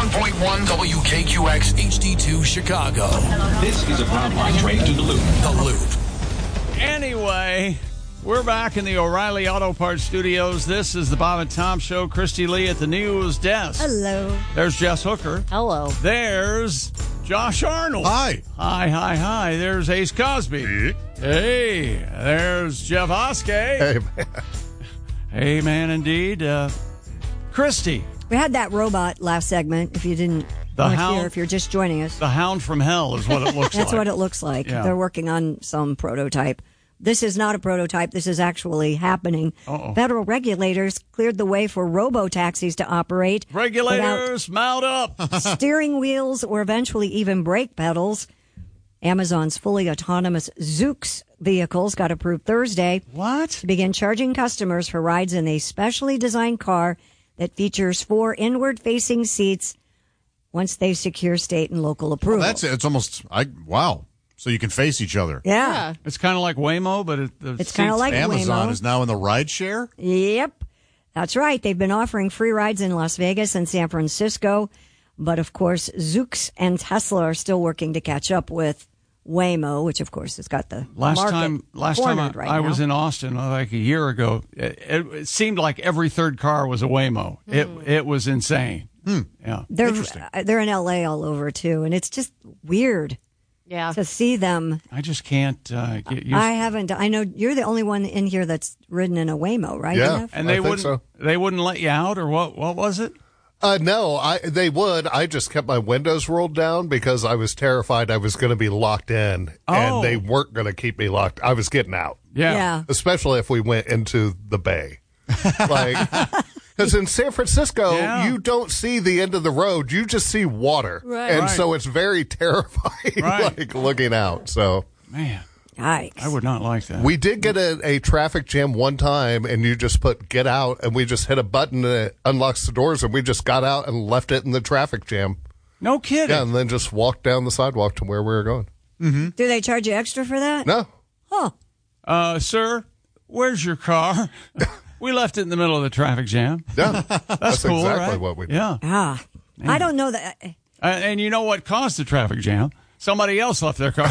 101.1 WKQX HD2 Chicago. This is a Brown Line train to the Loop. The Loop. Anyway, we're back in the O'Reilly Auto Parts studios. This is the Bob and Tom Show. Christy Lee at the news desk. Hello. There's Jess Hooker. Hello. There's Josh Arnold. Hi. Hi. There's Ace Cosby. Hey. There's Jeff Oskey. Hey, man. Hey, man, indeed. Christy. We had that robot last segment, if you didn't hear, if you're just joining us. The Hound from Hell is what it looks like. That's what it looks like. Yeah. They're working on some prototype. This is not a prototype. This is actually happening. Uh-oh. Federal regulators cleared the way for robo-taxis to operate. Regulators, mount up. Steering wheels or eventually even brake pedals. Amazon's fully autonomous Zoox vehicles got approved Thursday. What? To begin charging customers for rides in a specially designed car that features 4 inward-facing seats once they secure state and local approval. Well, that's it. It's almost, wow. So you can face each other. Yeah. It's kind of like Waymo, but It's kind of like Amazon Waymo. is now in the ride share? Yep. That's right. They've been offering free rides in Las Vegas and San Francisco. But, of course, Zoox and Tesla are still working to catch up with Waymo, which, of course, has got the Last market time cornered right I now. was in Austin like a year ago, it seemed like every third car was a Waymo. It was insane. Yeah, They're in L.A. all over, too, and it's just weird to see them. I just can't get used I haven't. I know you're the only one in here that's ridden in a Waymo, right? Yeah. Jeff? And they I think wouldn't. so. They wouldn't let you out, or what? What was it? No, they would. I just kept my windows rolled down because I was terrified I was going to be locked in, and they weren't going to keep me locked. I was getting out, Yeah. especially if we went into the bay. Because in San Francisco, you don't see the end of the road. You just see water. Right. And so it's very terrifying, like looking out. So, Man, Yikes. I would not like that. we did get a traffic jam one time, and you just put get out, and we just hit a button and it unlocks the doors, and we just got out and left it in the traffic jam. No kidding. Yeah, and then just walked down the sidewalk to where we were going. Do they charge you extra for that? No. Huh. Sir, where's your car? We left it in the middle of the traffic jam. Yeah. That's cool, exactly right? what we did. Yeah. I don't know that. And you know what caused the traffic jam? Somebody else left their car.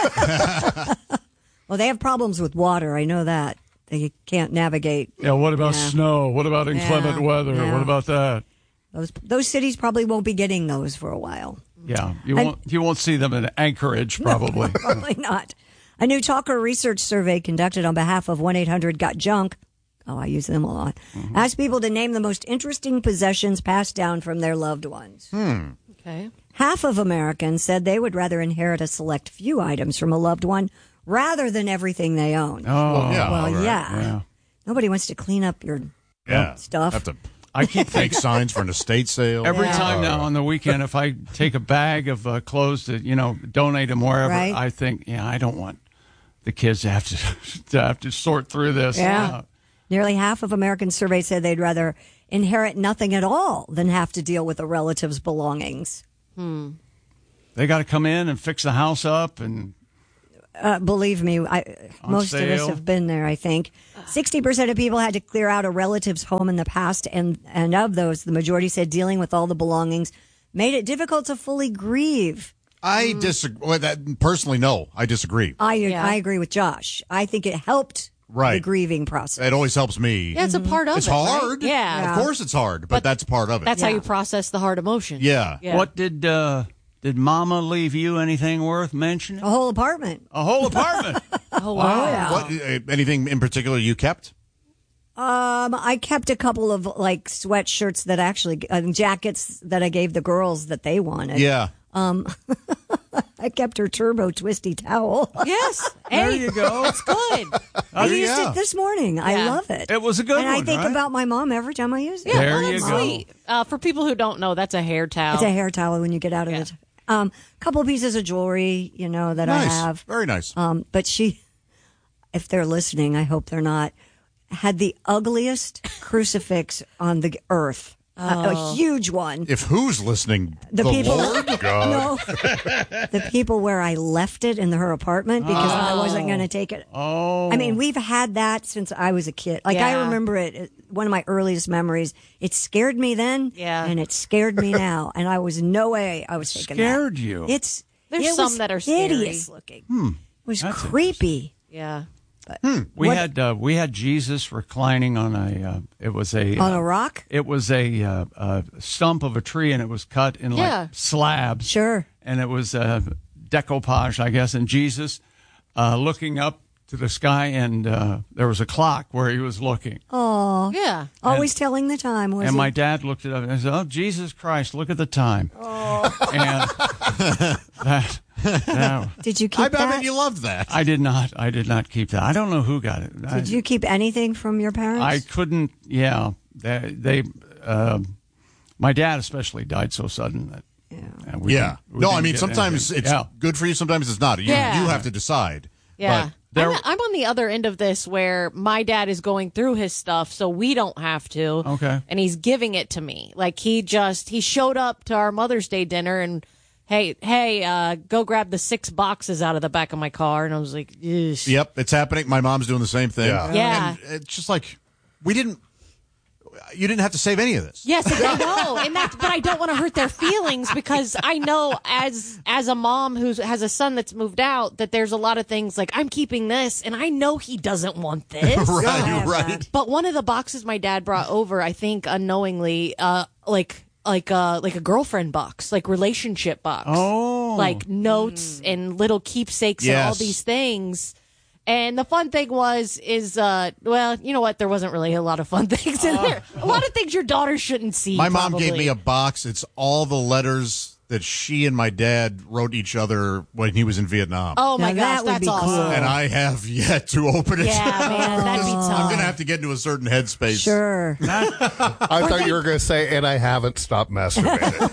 Well, they have problems with water. I know that. They can't navigate. Yeah, what about snow? What about inclement weather? Yeah. What about that? Those cities probably won't be getting those for a while. Yeah, you won't see them in Anchorage, probably. Probably not. A new Talker research survey conducted on behalf of 1-800-GOT-JUNK. Oh, I use them a lot. Asked people to name the most interesting possessions passed down from their loved ones. Okay. Half of Americans said they would rather inherit a select few items from a loved one rather than everything they own. Oh, yeah. well, right. yeah. Nobody wants to clean up your stuff. Have to I keep make signs for an estate sale. every time now on the weekend, if I take a bag of clothes to donate them wherever, Right. I think, I don't want the kids to have to sort through this. Yeah. Nearly half of Americans surveyed said they'd rather inherit nothing at all than have to deal with a relative's belongings. They got to come in and fix the house up and. Believe me, most of us sale. have been there, I think. 60% of people had to clear out a relative's home in the past, and of those, the majority said dealing with all the belongings made it difficult to fully grieve. I disagree. Well, personally, no. I disagree. I agree with Josh. I think it helped the grieving process. It always helps me. Yeah, it's a part of It's it. right? hard. Yeah. Of course it's hard, but that's part of it. That's how you process the hard emotion. Yeah. What did Mama leave you anything worth mentioning? A whole apartment. A whole apartment. Oh, wow. What, anything in particular you kept? I kept a couple of sweatshirts that actually jackets that I gave the girls that they wanted. Yeah. I kept her turbo twisty towel. Yes. There Hey, you go. it's good. I used it this morning. I Yeah. love it. It was a good and one, I think right? about my mom every time I use it. Yeah, There well, you that's go. sweet. For people who don't know, that's a hair towel. It's a hair towel when you get out of it. Couple pieces of jewelry, that Nice. I have. Very nice. But she, if they're listening, I hope they're not, had the ugliest crucifix on the earth. a huge one. If who's listening, The people, Lord? no, the people where I left it in her apartment because I wasn't going to take it. Oh. I mean, we've had that since I was a kid. Like I Yeah. remember it. One of my earliest memories. It scared me then, Yeah. and it scared me now. And I was no way I was taking that. Scared you? It There's some was that are scary. hideous looking. It was That's creepy. Yeah. We had Jesus reclining on it was a On a rock? It was a stump of a tree, and it was cut in Yeah. like slabs. Sure. And it was decoupage, I guess. And Jesus looking up to the sky, and there was a clock where he was looking. Oh, Yeah. always telling the time. Was And he? my dad looked it up and said, "Oh, Jesus Christ, look at the time." Oh. And Did you keep I that? bet you loved that. I did not keep that. I don't know who got it. Did you keep anything from your parents? I couldn't. Yeah, they my dad especially died so sudden that. We Yeah. we No, didn't I mean, get sometimes anything. it's good for you, sometimes it's not. You Yeah. have to decide. Yeah. there- I'm on the other end of this where my dad is going through his stuff, so we don't have to. Okay. And he's giving it to me. Like he showed up to our Mother's Day dinner and, hey, go grab the 6 boxes out of the back of my car. And I was like, "Eesh." Yep, it's happening. My mom's doing the same thing. Yeah. Yeah. And it's just like, you didn't have to save any of this. Yes, I know, but I don't want to hurt their feelings because I know as a mom who has a son that's moved out that there's a lot of things like I'm keeping this, and I know he doesn't want this. Right. But one of the boxes my dad brought over, I think unknowingly, like a girlfriend box, like relationship box, like notes and little keepsakes and all Yes. these things. And the fun thing well, you know what? There wasn't really a lot of fun things in there. A lot of things your daughter shouldn't see. My mom probably. gave me a box. It's all the letters that she and my dad wrote each other when he was in Vietnam. Oh my Now that gosh, would that's be awesome. cool. And I have yet to open it. Yeah, man, that'd be tough. I'm going to have to get into a certain headspace. Sure. I thought you were going to say, and I haven't stopped masturbating.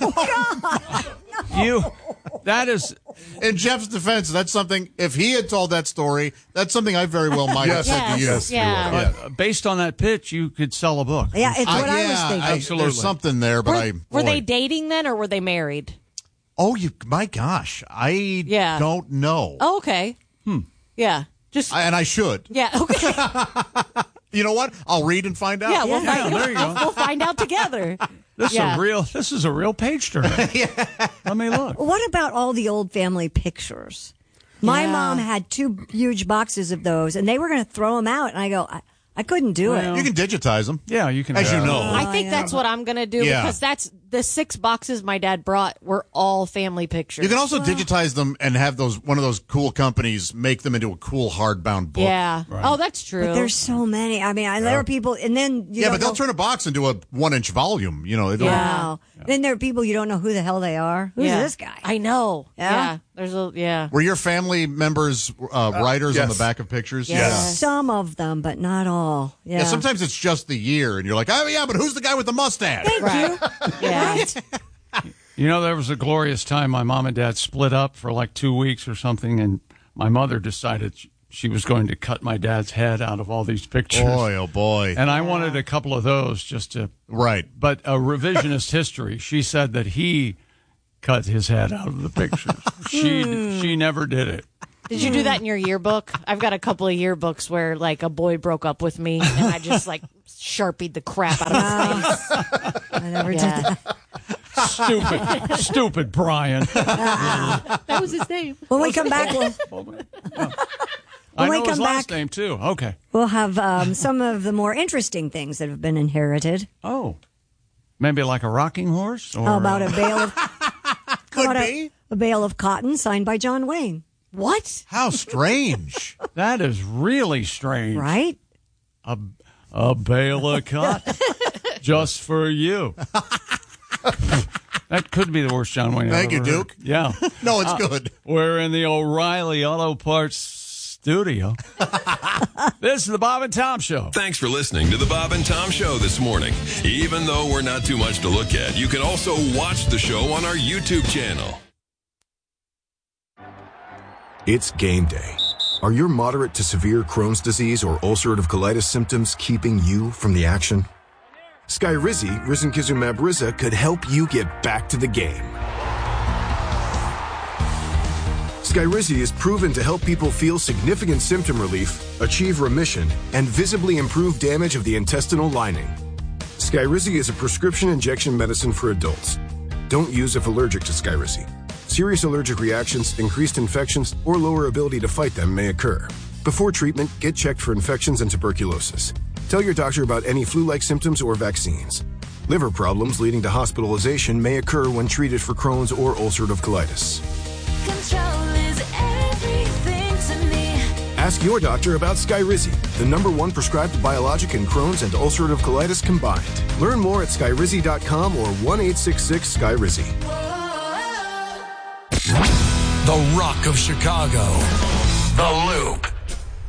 That is. In Jeff's defense, that's something, if he had told that story, that's something I very well might have Yes. said to you. Yes, yeah. Based on that pitch, you could sell a book. Yeah, it's what I was thinking. Absolutely. There's something there, but Were they dating then, or were they married? my gosh, I Yeah. don't know. Oh, okay. Yeah. Just And I should. yeah. Okay. You know what? I'll read and find out. Yeah. We'll Yeah, find, there you go. We'll find out together. This Yeah. is a real page turner. Let me look. What about all the old family pictures? My Yeah. mom had 2 huge boxes of those, and they were going to throw them out. And I go, I couldn't do it. You can digitize them. Yeah, you can. As you know. I think that's what I'm gonna do Yeah. because that's the 6 boxes my dad brought were all family pictures. You can also digitize them and have one of those cool companies make them into a cool hardbound book. Yeah. Oh, that's true. But there's so many. I mean, there are people, and then you Yeah, don't but they'll know- turn a box into a 1-inch volume. You know, it'll- Yeah. Then there are people you don't know who the hell they are. Who's Yeah. this guy? I know. Yeah? There's a yeah. Were your family members writers on the yes. back of pictures? Yes. Some of them, but not all. Yeah. Yeah, sometimes it's just the year, and you're like, oh, yeah, but who's the guy with the mustache? Right. Yeah. You know, there was a glorious time my mom and dad split up for like 2 weeks or something, and my mother decided she was going to cut my dad's head out of all these pictures. Boy, oh boy. And I wanted a couple of those just to. Right. But a revisionist history, she said that he cut his head out of the pictures. She never did it. Did you do that in your yearbook? I've got a couple of yearbooks where like a boy broke up with me and I just like Sharpied the crap out of his face. I never did Yeah. that. Stupid Brian. That was his name. When we come back, I When we know his come last back- name too. Okay. we'll have some of the more interesting things that have been inherited. Oh, maybe like a rocking horse. Or, How about a bale of Could how about be. a bale of cotton signed by John Wayne? What? How strange. That is really strange. Right? A bale of cotton just for you. That could be the worst John Wayne. Thank I've you, ever heard. Duke. Yeah. No, it's good. We're in the O'Reilly Auto Parts studio. This is the Bob and Tom Show. Thanks for listening to the Bob and Tom Show this morning. Even though we're not too much to look at, you can also watch the show on our YouTube channel. It's game day. Are your moderate to severe Crohn's disease or ulcerative colitis symptoms keeping you from the action? Skyrizi, risankizumab Riza, could help you get back to the game. Skyrizi is proven to help people feel significant symptom relief, achieve remission, and visibly improve damage of the intestinal lining. Skyrizi is a prescription injection medicine for adults. Don't use if allergic to Skyrizi. Serious allergic reactions, increased infections, or lower ability to fight them may occur. Before treatment, get checked for infections and tuberculosis. Tell your doctor about any flu-like symptoms or vaccines. Liver problems leading to hospitalization may occur when treated for Crohn's or ulcerative colitis. Control is everything to me. Ask your doctor about Skyrizi, the #1 prescribed biologic in Crohn's and ulcerative colitis combined. Learn more at skyrizi.com or 1-866-SKYRIZI. The Rock of Chicago. The Loop.